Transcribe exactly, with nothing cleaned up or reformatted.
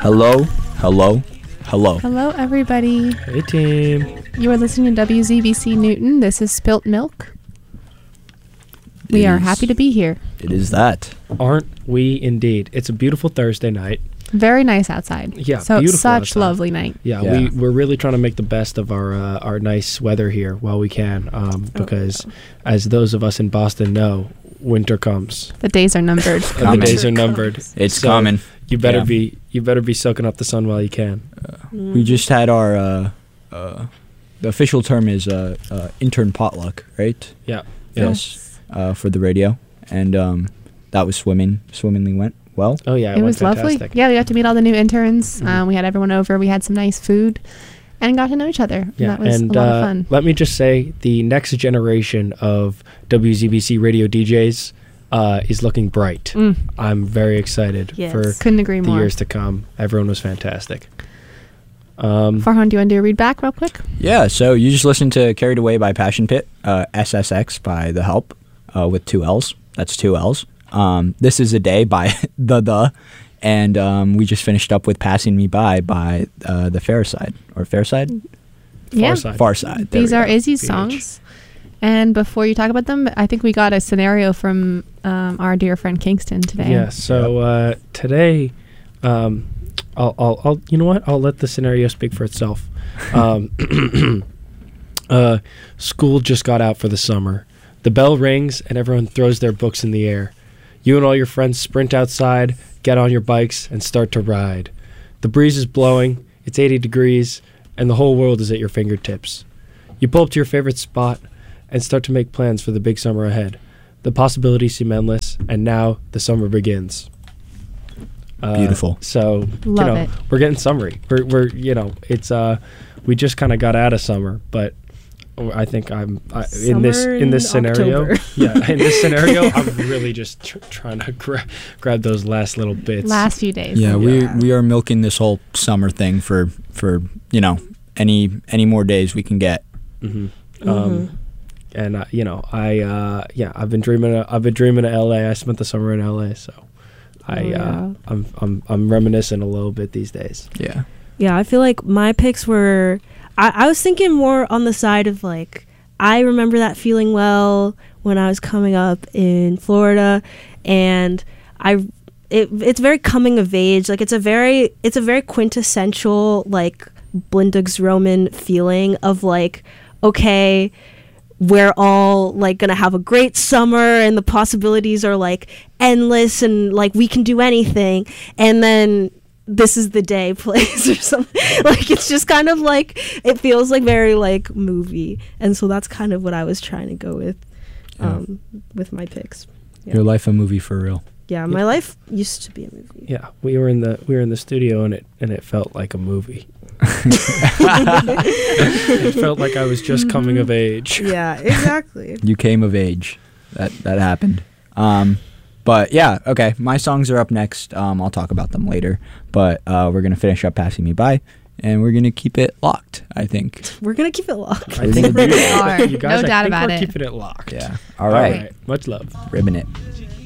Hello, hello, hello. Hello, everybody. Hey, team. You are listening to W Z B C Newton. This is Spilt Milk. We It are is- happy to be here. It is that. Aren't we indeed? It's a beautiful Thursday night. Very nice outside. Yeah, so beautiful such outside. lovely night. Yeah, Yeah. we we're really trying to make the best of our uh, our nice weather here while we can, um, because as those of us in Boston know, winter comes. The days are numbered. And the Coming. days are numbered. It's So coming. You better Yeah. be you better be soaking up the sun while you can. We just had our, uh, uh, the official term is uh, uh, intern potluck, right? Yeah. Yes. Uh, for the radio. And um, that was swimming. Swimmingly went well. Oh yeah, it, It went was lovely. fantastic. Yeah, we got to meet all the new interns. Mhm. Um, we had everyone over. We had some nice food and got to know each other. And Yeah, that was and a lot uh, of fun. let me just say, the next generation of W Z B C radio D Js uh, is looking bright. Mm, I'm very excited Yes. for couldn't agree the more. years to come. Everyone was fantastic. Um, Farhan, do you want to do a read back real quick? Yeah, so you just listened to Carried Away by Passion Pit, uh, S S X by The Help, uh, with two L's. That's two L's. Um, This Is a Day by The The. And um, we just finished up with Passing Me By by uh, The Fair Side. Or Fair Side? Yeah. Farside. Far Side. There These we are go. Izzy's P H. songs. And before you talk about them, I think we got a scenario from um, our dear friend Kingston today. Yeah. So uh, today, um, I'll, I'll, I'll, you know what? I'll let the scenario speak for itself. Um, uh, school just got out for the summer. The bell rings and everyone throws their books in the air. You and all your friends sprint outside, get on your bikes, and start to ride. The breeze is blowing. It's eighty degrees, and the whole world is at your fingertips. You pull up to your favorite spot and start to make plans for the big summer ahead. The possibilities seem endless, and now the summer begins. Uh, Beautiful. So, Love you know, it. we're getting summery. We're, we're, you know, it's, uh, we just kind of got out of summer, but I think I'm I, in this Summer in this in scenario. October. Yeah, in this scenario, I'm really just tr- trying to gra- grab those last little bits. Last few days. Yeah, we Yeah. we are milking this whole summer thing for for you know any any more days we can get. hmm Mhm. Um, and uh, you know, I uh, yeah, I've been dreaming. Of, I've been dreaming of L A. I spent the summer in L A, so I Oh, yeah. uh, I'm I'm I'm reminiscing a little bit these days. Yeah. Yeah, I feel like my picks were. I, I was thinking more on the side of like, I remember that feeling well when I was coming up in Florida, and I. It, it's very coming of age. Like it's a very it's a very quintessential like Blindex-Roman feeling of like, okay, we're all like gonna have a great summer and the possibilities are like endless and like we can do anything, and then This Is the Day plays or something. Like it's just kind of like it feels like very like movie, and so that's kind of what I was trying to go with um with my picks. Yeah. Your life a movie for real. Yeah, my life used to be a movie. Yeah, we were in the we were in the studio and it and it felt like a movie. It felt like I was just coming of age. Yeah, exactly. You came of age. That that happened. Um, but yeah, okay. My songs are up next. Um, I'll talk about them later. But uh, we're gonna finish up Passing Me By, and we're gonna keep it locked. I think. We're gonna keep it locked. I think We we are. You guys, No I doubt think about we're it. keeping it locked. Yeah. All right. Much love. Ribbon it.